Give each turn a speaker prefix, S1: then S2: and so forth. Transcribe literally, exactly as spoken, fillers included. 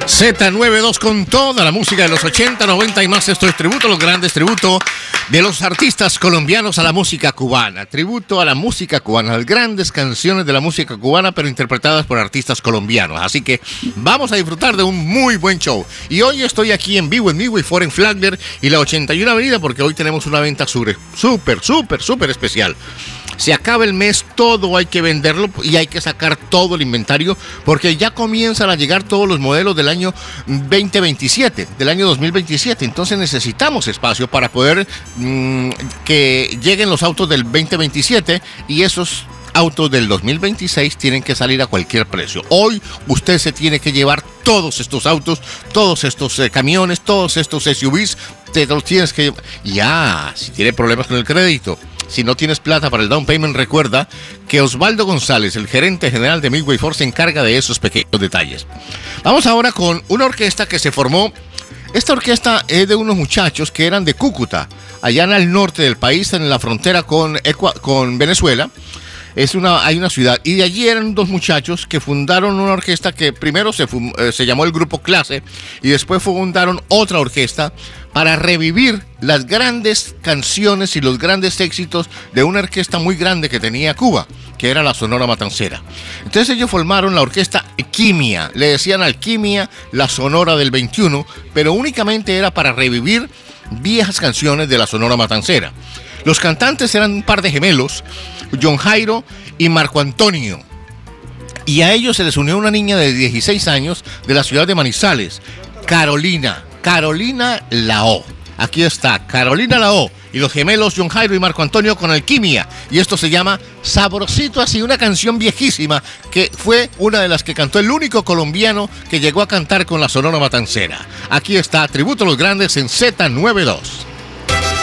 S1: Z noventa y dos con toda la música de los ochenta, noventa y más. Esto es tributo a los grandes, tributo de los artistas colombianos a la música cubana. Tributo a la música cubana, las grandes canciones de la música cubana, pero interpretadas por artistas colombianos. Así que vamos a disfrutar de un muy buen show. Y hoy estoy aquí en vivo en Midway Forum Flagler y la ochenta y uno Avenida, porque hoy tenemos una venta súper, súper, súper, súper especial. Se acaba el mes, todo hay que venderlo y hay que sacar todo el inventario porque ya comienzan a llegar todos los modelos del año veinte veintisiete, del año dos mil veintisiete. Entonces necesitamos espacio para poder mmm, que lleguen los autos del veinte veintisiete y esos autos del dos mil veintiséis tienen que salir a cualquier precio. Hoy usted se tiene que llevar todos estos autos, todos estos eh, camiones, todos estos S U Vs, te los tienes que llevar. Ya, si tiene problemas con el crédito, si no tienes plata para el down payment, recuerda que Osvaldo González, el gerente general de Midway Ford, se encarga de esos pequeños detalles. Vamos ahora con una orquesta que se formó. Esta orquesta es de unos muchachos que eran de Cúcuta, allá en el norte del país, en la frontera con, Ecua- con Venezuela. Es una, hay una ciudad, y de allí eran dos muchachos que fundaron una orquesta que primero se, fum, eh, se llamó el Grupo Clase y después fundaron otra orquesta para revivir las grandes canciones y los grandes éxitos de una orquesta muy grande que tenía Cuba, que era la Sonora Matancera. Entonces ellos formaron la orquesta Alquimia, le decían Alquimia, la Sonora del veintiuno, pero únicamente era para revivir viejas canciones de la Sonora Matancera. Los cantantes eran un par de gemelos, John Jairo y Marco Antonio. Y a ellos se les unió una niña de dieciséis años de la ciudad de Manizales, Carolina, Carolina Lao. Aquí está, Carolina Lao y los gemelos John Jairo y Marco Antonio con Alquimia. Y esto se llama Sabrosito Así, una canción viejísima que fue una de las que cantó el único colombiano que llegó a cantar con la Sonora Matancera. Aquí está, tributo a los grandes en Z noventa y dos.